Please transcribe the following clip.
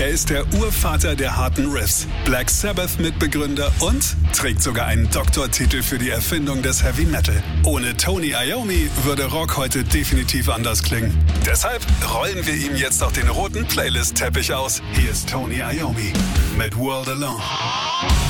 Er ist der Urvater der harten Riffs, Black Sabbath-Mitbegründer und trägt sogar einen Doktortitel für die Erfindung des Heavy Metal. Ohne Tony Iommi würde Rock heute definitiv anders klingen. Deshalb rollen wir ihm jetzt auch den roten Playlist-Teppich aus. Hier ist Tony Iommi mit World Alone.